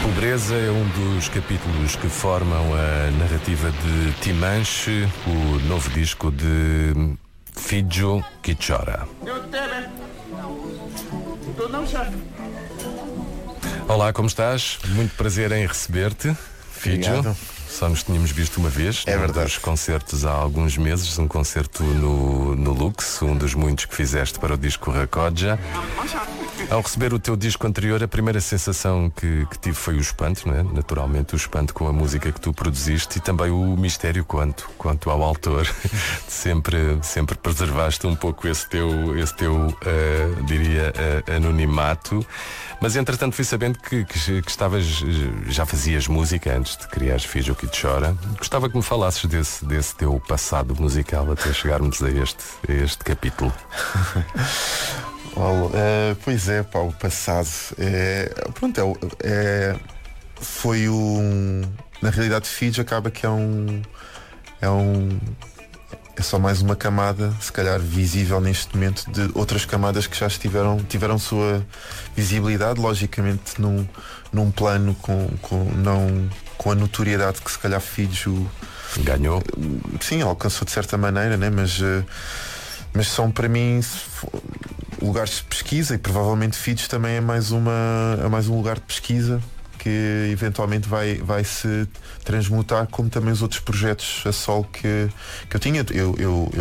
Pobreza é um dos capítulos que formam a narrativa de Timanche, o novo disco de Figgio que chora. Olá, como estás? Muito prazer em receber-te, Figgio. Só nos tínhamos visto uma vez. É verdade. Dos concertos há alguns meses, um concerto no Lux, um dos muitos que fizeste para o disco Racoggia. Ao receber o teu disco anterior, a primeira sensação que tive foi o espanto, não é? Naturalmente o espanto com a música que tu produziste e também o mistério quanto ao autor. sempre preservaste um pouco esse teu diria, anonimato. Mas entretanto fui sabendo que estavas, já fazias música antes de criares Figgio que chora. Gostava que me falasses desse teu passado musical até chegarmos a este capítulo. Pois é, pá, o passado foi na realidade Figgio acaba que é só mais uma camada, se calhar visível neste momento, de outras camadas que já tiveram sua visibilidade, logicamente num plano com a notoriedade que se calhar Figgio ganhou. Sim, alcançou de certa maneira, né? Mas são para mim lugares de pesquisa, e provavelmente Figgio também é mais um lugar de pesquisa que eventualmente vai se transmutar, como também os outros projetos a solo que eu tinha. Eu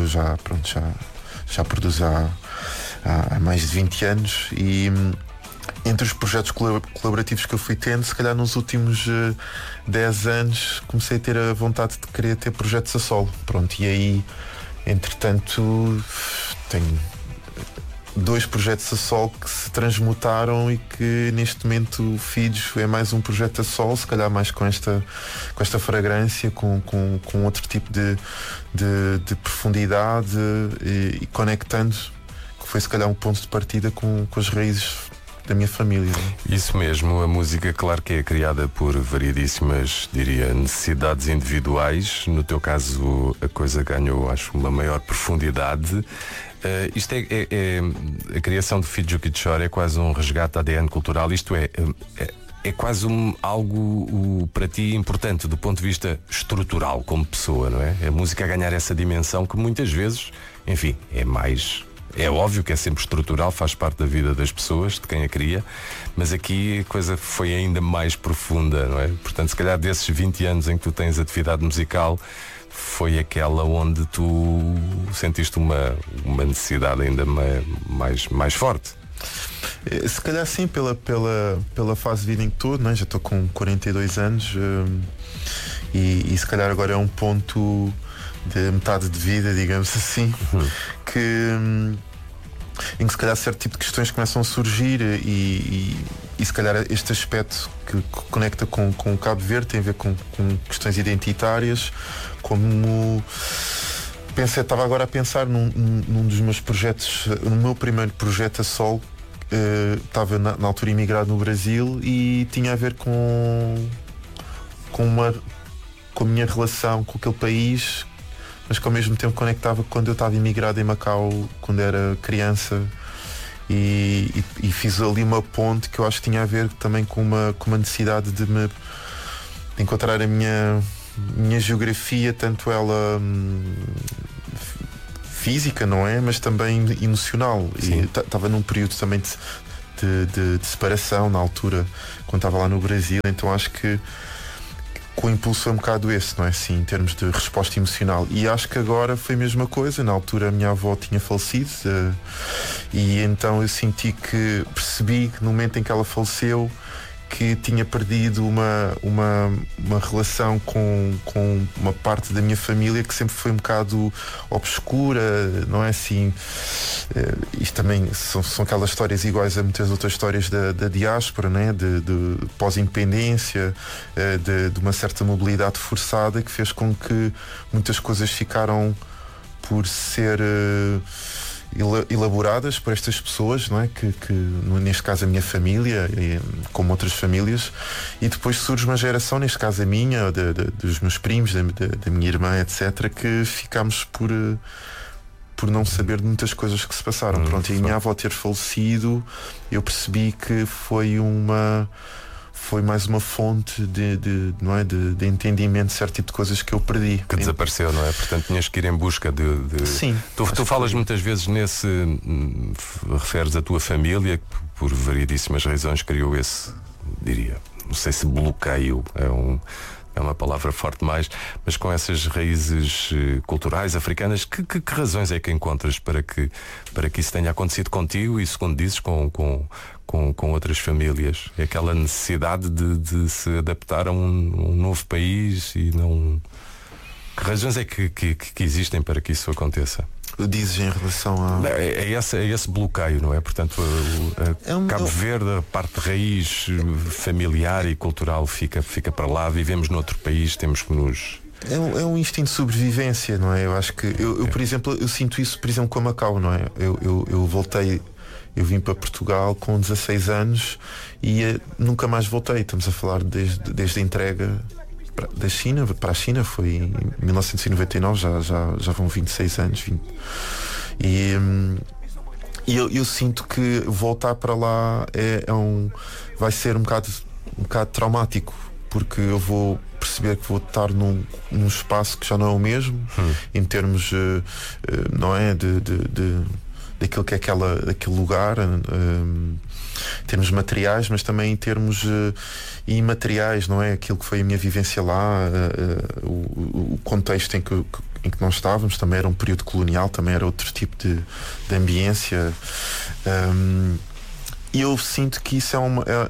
já produzo há mais de 20 anos, e entre os projetos colaborativos que eu fui tendo, se calhar nos últimos 10 anos comecei a ter a vontade de querer ter projetos a solo. Pronto, e aí entretanto tenho 2 projetos a solo que se transmutaram, e que neste momento o Figgio é mais um projeto a solo, se calhar mais com esta fragrância, com outro tipo de profundidade, e conectando, que foi se calhar um ponto de partida com as raízes da minha família. Isso mesmo, a música, claro que é criada por variedíssimas, diria, necessidades individuais. No teu caso a coisa ganhou, acho, uma maior profundidade. Isto é a criação de Figgio que chora é quase um resgate ADN cultural. Isto é quase algo para ti importante do ponto de vista estrutural como pessoa, não é? A música a ganhar essa dimensão que muitas vezes, enfim, é óbvio que é sempre estrutural, faz parte da vida das pessoas, de quem a cria, mas aqui a coisa foi ainda mais profunda, não é? Portanto, se calhar desses 20 anos em que tu tens atividade musical, foi aquela onde tu sentiste uma necessidade ainda mais forte. Se calhar sim, pela fase de vida em que estou, não é? Já estou com 42 anos, e se calhar agora é um ponto de metade de vida, digamos assim, em que se calhar certo tipo de questões começam a surgir, e se calhar este aspecto que conecta com o Cabo Verde tem a ver com questões identitárias, como estava agora a pensar num dos meus projetos, no meu primeiro projeto a solo. Estava na altura imigrado no Brasil, e tinha a ver com a minha relação com aquele país, mas que ao mesmo tempo conectava quando eu estava imigrado em Macau, quando era criança, e fiz ali uma ponte que eu acho que tinha a ver também com uma necessidade de encontrar a minha geografia, tanto ela física, não é? Mas também emocional. Sim. E estava num período também de separação na altura, quando estava lá no Brasil, então acho que o impulso é um bocado esse, não é? Sim, em termos de resposta emocional. E acho que agora foi a mesma coisa. Na altura a minha avó tinha falecido, e então eu percebi que no momento em que ela faleceu, que tinha perdido uma relação com uma parte da minha família que sempre foi um bocado obscura, não é assim? Isto também são aquelas histórias iguais a muitas outras histórias da diáspora, né? de pós-independência, de uma certa mobilidade forçada, que fez com que muitas coisas ficaram por ser elaboradas por estas pessoas, não é? Que neste caso a minha família, como outras famílias, e depois surge uma geração, neste caso a minha, dos meus primos, da minha irmã, etc., que ficámos por não saber de muitas coisas que se passaram. Pronto, e a minha avó ter falecido, eu percebi que foi foi mais uma fonte não é, de entendimento de certo tipo de coisas que eu perdi. Que desapareceu, não é? Portanto, tinhas que ir em busca de... Sim. Tu falas muitas vezes referes a tua família, que por variedíssimas razões criou esse, diria, não sei se bloqueio é uma palavra forte mais, mas com essas raízes culturais africanas, que razões é que encontras para que isso tenha acontecido contigo e, segundo dizes, com outras famílias? É aquela necessidade de se adaptar a um novo país e não... Que razões é que existem para que isso aconteça? Dizes em relação a... É esse bloqueio, não é? Portanto, Cabo Verde, a parte de raiz familiar e cultural fica para lá, vivemos noutro país, temos que nos... É um instinto de sobrevivência, não é? Eu acho que, por exemplo, eu sinto isso, por exemplo, com Macau, não é? Eu voltei, eu vim para Portugal com 16 anos e nunca mais voltei. Estamos a falar desde a entrega da China para a China, foi em 1999, já vão 26 anos. E eu sinto que voltar para lá vai ser um bocado traumático, porque eu vou perceber que vou estar num espaço que já não é o mesmo, em termos, não é, daquilo que é aquele lugar, em termos materiais, mas também em termos imateriais, não é? Aquilo que foi a minha vivência lá, o contexto em que nós estávamos, também era um período colonial, também era outro tipo de ambiência. E eu sinto que isso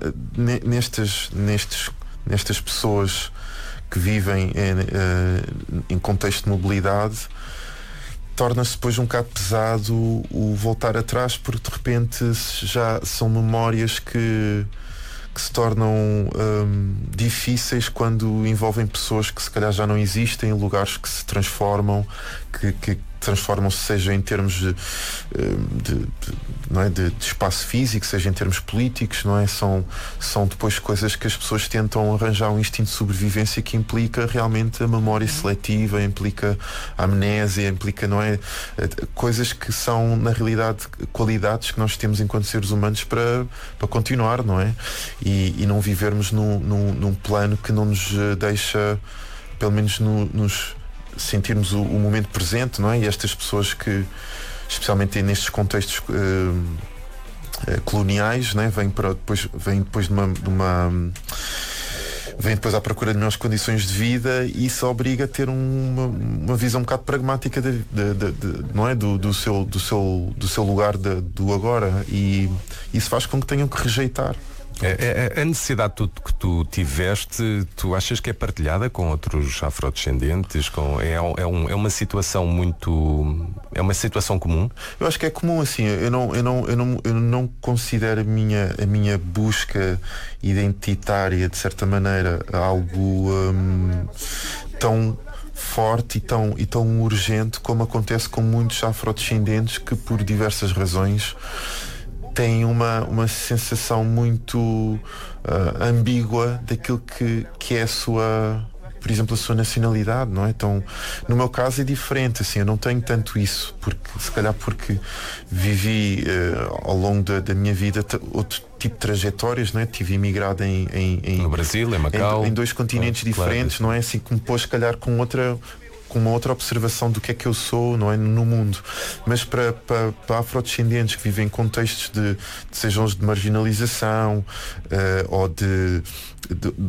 nestas pessoas que vivem em contexto de mobilidade, torna-se depois um bocado pesado o voltar atrás, porque de repente já são memórias que se tornam difíceis quando envolvem pessoas que se calhar já não existem, lugares que se transformam, que transformam-se, seja em termos não é, de espaço físico, seja em termos políticos, não é? São depois coisas que as pessoas tentam arranjar um instinto de sobrevivência que implica realmente a memória seletiva, implica a amnésia, implica, não é, coisas que são na realidade qualidades que nós temos enquanto seres humanos para continuar, não é? E não vivermos num plano que não nos deixa, pelo menos nos sentirmos o momento presente, não é? E estas pessoas que, especialmente nestes contextos coloniais, não é? vêm depois à procura de melhores condições de vida, e isso obriga a ter uma visão um bocado pragmática não é? do seu lugar do agora, e isso faz com que tenham que rejeitar. A necessidade que tu tiveste, tu achas que é partilhada com outros afrodescendentes? É uma situação é uma situação comum? Eu acho que é comum, assim. Eu não considero a minha busca identitária, de certa maneira, algo tão forte e tão urgente como acontece com muitos afrodescendentes que, por diversas razões, têm uma sensação muito ambígua daquilo que é por exemplo, a sua nacionalidade, não é? Então, no meu caso é diferente, assim, eu não tenho tanto isso, se calhar porque vivi ao longo da minha vida outro tipo de trajetórias, não é? Tive imigrado no Brasil, em Macau, em dois continentes diferentes, não é? Assim que me pôs, se calhar, com uma outra observação do que é que eu sou, não é, no mundo. Mas para afrodescendentes que vivem em contextos sejam os de marginalização ou de